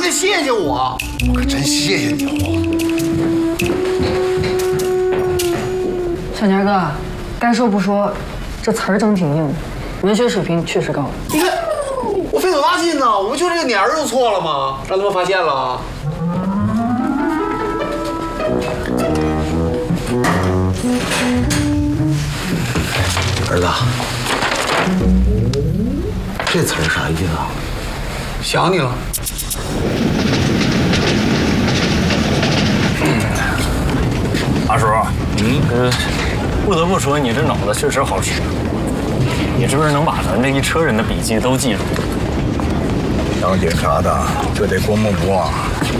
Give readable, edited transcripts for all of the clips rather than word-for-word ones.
得谢谢我。我可真谢谢你小年哥，该说不说，这词儿整挺硬，文学水平确实高。 你看，我费多大劲呢？我不就这个年儿就错了吗？让他们发现了。儿子，这词儿啥意思啊？想你了。 阿叔，不得不说你这脑子确实好使。你是不是能把咱这一车人的笔记都记住？ 当警察的就得过目不忘。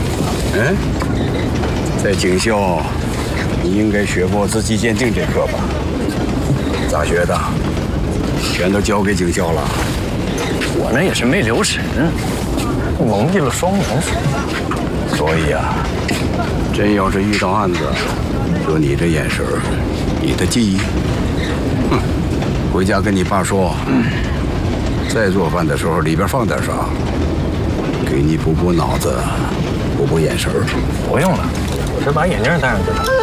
在警校，你应该学过资期鉴定这课吧？咋学的？全都交给警校了。 我那也是没留神，蒙蔽了双眼。 所以啊，真要是遇到案子，就你这眼神，你的记忆，回家跟你爸说，再做饭的时候里边放点啥，给你补补脑子，补补眼神。 不用了，我这把眼镜戴上就成。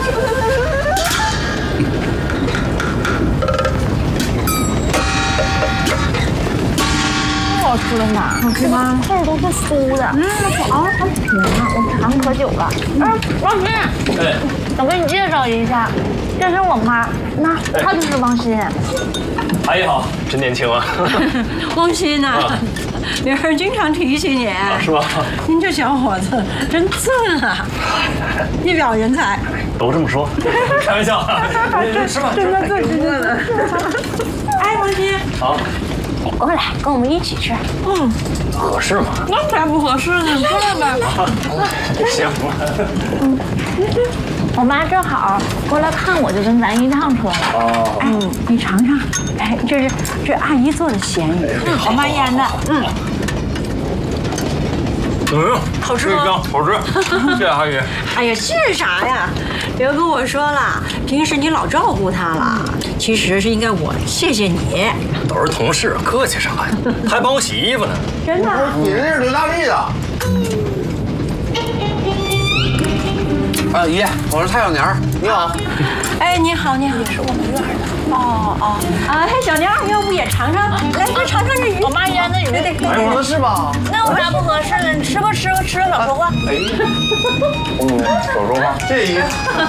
好吃的吗？好吃吗？这都是酥的。好甜啊！我馋可久了。王鑫，我给你介绍一下，这是我妈，那她就是王鑫。 阿姨好，真年轻啊！ 王鑫呐，玲儿经常提起你， 是吧？ 您这小伙子真俊啊，一表人才。 都这么说，开玩笑。吃吧， 真的饿了。哎，王鑫， 好， 过来，跟我们一起吃。 合适吗？ 那才不合适呢，过来呗。 行。 我妈正好过来看我，就跟咱一趟车了。 你尝尝，哎，这阿姨做的咸鱼，我妈腌的， 好吃吗？好吃，谢谢阿姨。 哎呀，是啥呀？别跟我说了，平时你老照顾她了，其实是应该我谢谢你。 都是同事，客气啥呀？他还帮我洗衣服呢。 真的？ 你这是刘大力的。姨，我是蔡小年儿，你好。 哎，你好，你好，也是我们院的。哎，小妞，要不也尝尝？来，快尝尝这鱼。 我妈腌的鱼， 不合适吧？ 那有啥不合适的？你吃吧，吃吧，吃了少说话。 少说话。 这姨，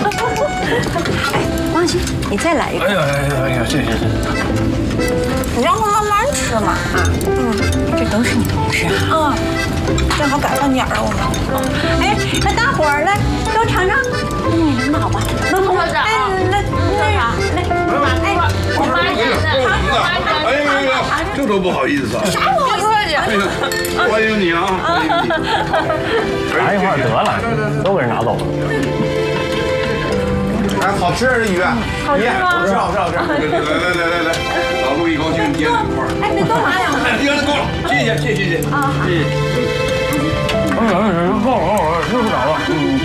王鑫，你再来一个。 哎呀，谢谢。 你让她慢慢吃嘛。 这都是你同事啊。 正好赶上点儿了，我们。 哎，那大伙儿来都尝尝。领导吧，能不能？ 科长， 来， 我妈腌的， 哎，这都不好意思啊！ 啥不客气？ 欢迎你啊！欢迎你。 拿一块得了，都给人拿走了。 哎，好吃这鱼。 好吃吗？ 好吃，好吃，好吃。 来，老陆一高兴接两块。 哎，你多拿两个。 行了，够了，谢谢。 啊，好。 够了，用不着了。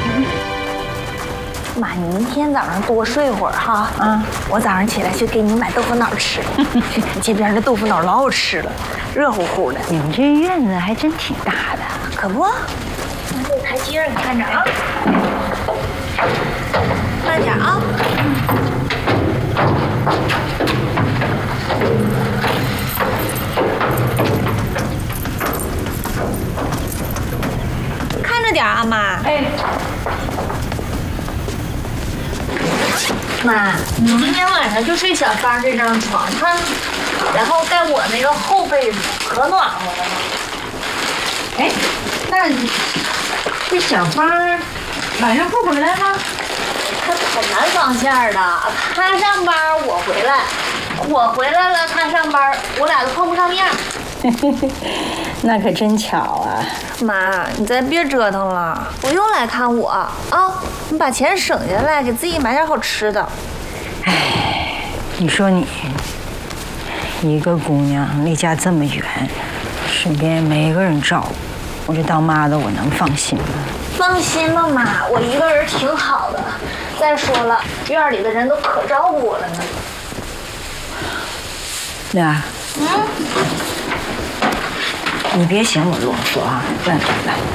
妈，你明天早上多睡会儿哈。我早上起来去给你买豆腐脑吃。这边的豆腐脑老好吃了，热乎乎的。 你们这院子还真挺大的。 可不，那这台阶你看着啊，慢点啊。看着点啊，妈。哎。妈，你今天晚上就睡小芳这张床，然后盖我那个厚被子，可暖和了。 哎，那这小芳晚上不回来吗？ 他跑南方线的，他上班我回来，我回来了他上班，我俩都碰不上面。 那可真巧啊！ 妈，你再别折腾了，不用来看我啊！你把钱省下来，给自己买点好吃的。 哎，你说你一个姑娘离家这么远，身边没个人照顾，我这当妈的我能放心吗？ 放心吧，妈，我一个人挺好的。再说了，院里的人都可照顾我了呢。 俩，你别嫌我啰嗦啊！来。